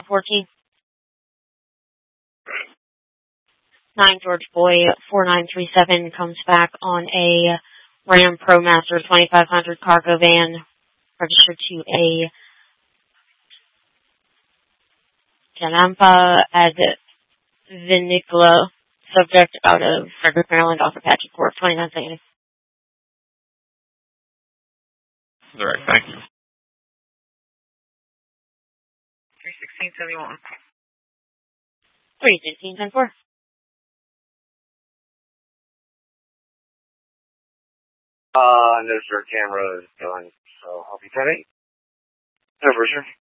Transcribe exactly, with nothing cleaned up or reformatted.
one fourteen. nine George Boy four nine three seven comes back on a Ram ProMaster twenty-five hundred cargo van registered to a Janampa at Vinicula, subject out of Frederick, Maryland, off of Patrick Court, twenty-nine seconds. Direct, thank you. three sixteen seventy-one. three sixteen ten four. Uh, no, sir, camera is done, so I'll be ten eight. Over, sir.